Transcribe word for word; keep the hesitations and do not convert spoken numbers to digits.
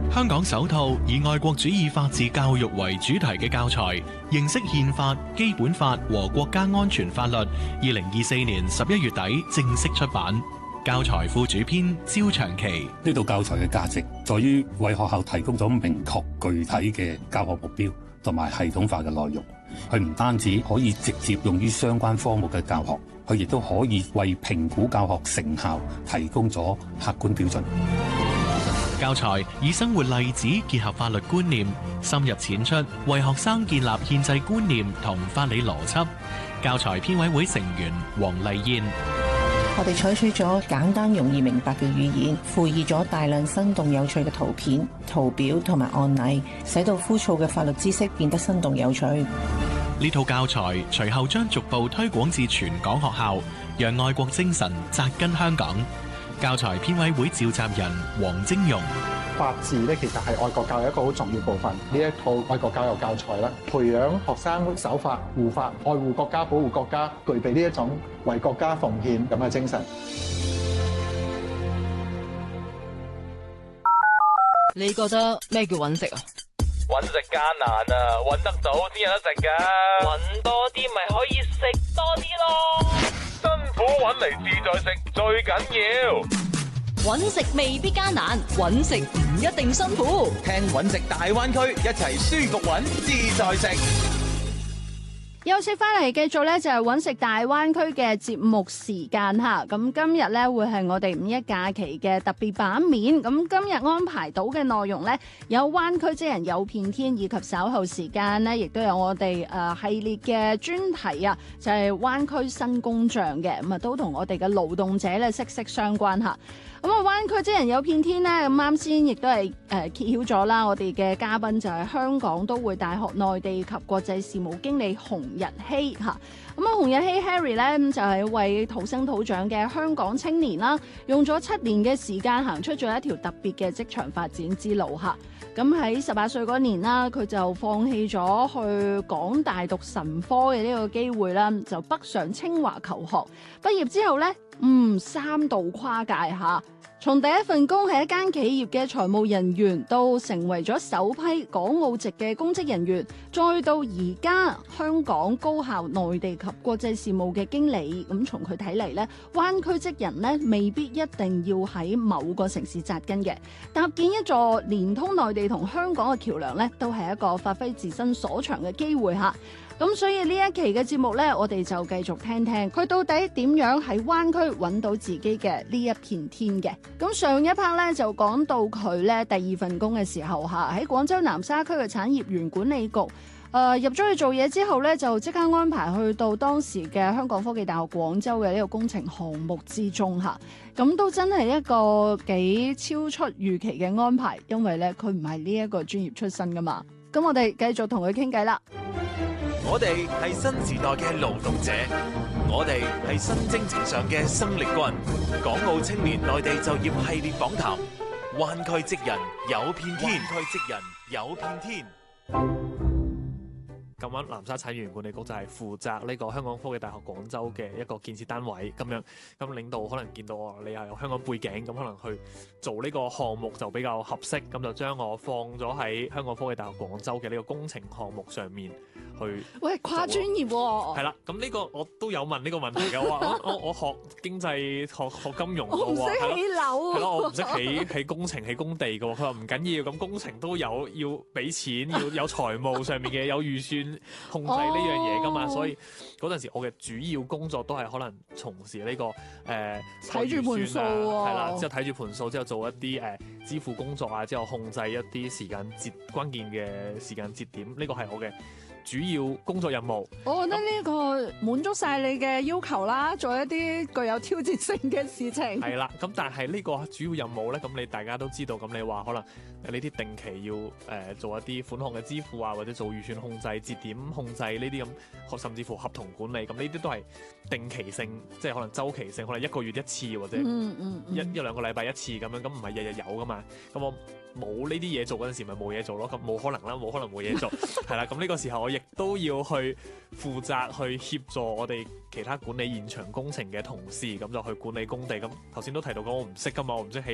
香港首套以愛國主義法治教育為主題嘅教材，認識憲法、基本法和國家安全法律，二零二四年十一月底正式出版。教材副主編焦長期： 呢套教材嘅價值在於為學校提供咗明確具體嘅教學目標同埋系統化嘅內容。佢唔單止可以直接用於相關科目嘅教學，佢亦都可以為評估教學成效提供咗客觀標準。 教材以生活例子結合法律觀念，深入淺出，為學生建立憲制觀念同法理邏輯。教材編委會成員黃麗燕： 我哋採取咗簡單容易明白嘅語言，附以咗大量生動有趣嘅圖片、圖表同埋案例，使到枯燥嘅法律知識變得生動有趣。 呢套教材隨後將逐步推廣至全港學校，讓愛國精神扎根香港。教材編委會召集人黃晶容： 法治咧，其實係愛國教育一個好重要部分。呢一套愛國教育教材咧，培養學生守法、護法、愛護國家、保護國家，具備呢一種為國家奉獻咁嘅精神。 你覺得咩叫揾食啊？ 揾食艱難啊，揾得到先有得食噶。揾多啲咪可以食多啲咯。辛苦揾嚟自在食最緊要。 揾食未必艱難，揾食唔一定辛苦。 聽揾食大灣區，一齊舒服揾，自在食。 休息翻嚟，繼續咧就係揾食大灣區嘅節目時間吓。咁今日咧會係我哋五一假期嘅特別版面。咁今日安排到嘅內容咧，有灣區職人有片天，以及稍後時間咧，亦都有我哋誒、呃、系列嘅專題啊，就係、是、灣區新工匠嘅。咁啊，都同我哋嘅勞動者咧息息相關吓。咁啊，灣區職人有片天呢，咁啱先亦都係誒揭曉咗啦。我哋嘅嘉賓就係香港都會大學內地及國際事務經理洪日曦嚇。咁啊，洪日曦 Harry 咧，咁就係一位土生土長嘅香港青年啦，用咗七年嘅時間行出咗一條特別嘅職場發展之路嚇。咁喺十八歲嗰年啦，佢就放棄咗去港大讀神科嘅呢個機會啦，就北上清華求學。畢業之後咧，嗯，三度跨界嚇。從第一份工係一間企業嘅財務人員，到成為咗首批港澳籍嘅公職人員，再到而家香港高校內地及國際事務嘅經理。咁從佢睇嚟呢，灣區職人呢未必一定要喺某個城市紮根嘅，搭建一座連通內地同香港嘅橋樑呢，都係一個發揮自身所長嘅機會嚇。咁所以呢一期嘅節目呢，我哋就繼續聽聽佢到底點樣喺灣區揾到自己嘅呢一片天嘅。咁上一 part 咧就講到佢咧第二份工嘅時候嚇，喺廣州南沙區嘅產業園管理局，誒、呃、入咗去做嘢之後咧，就即刻安排去到當時嘅香港科技大學廣州嘅呢個工程項目之中嚇。咁都真係一個幾超出預期嘅安排，因為咧佢唔係呢一個專業出身噶嘛。咁我哋繼續同佢傾偈啦。 我哋係新時代嘅勞動者，我哋係新征程上嘅生力軍。港澳青年內地就業系列訪談，灣區職人有片天，灣區職人有片天。 咁樣南沙產業園管理局就係負責呢個香港科技大學廣州嘅一個建設單位咁樣，咁領導可能見到我你係有香港背景，咁可能去做呢個項目就比較合適，咁就將我放咗喺香港科技大學廣州嘅呢個工程項目上面去。喂， 跨專業喎、哦。 係啦，咁呢個我都有問呢個問題嘅，我話我我我學經濟學學金融嘅喎， 我唔識起樓， 係咯，我唔識起起工程起工地嘅喎，佢話唔緊要，咁工程都有要俾錢，要有財務上面嘅有預算。控制呢樣嘢㗎嘛，所以嗰陣時我嘅主要工作都係可能從事呢、這個誒睇住盤數喎， 係啦，之後睇住盤數之後做一啲誒、呃、支付工作啊，之後控制一啲時間節關鍵嘅時間節點，呢、這個係我嘅主要工作任務。 我覺得呢個滿足晒你嘅要求啦，做一啲具有挑戰性嘅事情。 係啦，咁但係呢個主要任務咧，咁你大家都知道，咁你話可能呢啲定期要誒、呃、做一啲款項嘅支付啊，或者做預算控制、節點控制呢啲咁，甚至乎合同管理，咁呢啲都係定期性，即係可能週期性，可能一個月一次或者一嗯嗯嗯一兩個禮拜一次咁樣，咁唔係日日有噶嘛，咁我冇呢啲嘢做嗰陣時，咪冇嘢做咯，咁冇可能啦，冇可能冇嘢做，係啦，咁呢個時候我亦都要去負責去協助我哋其他管理現場工程嘅同事，咁就去管理工地，咁頭先都提到過我唔識噶嘛，我唔識起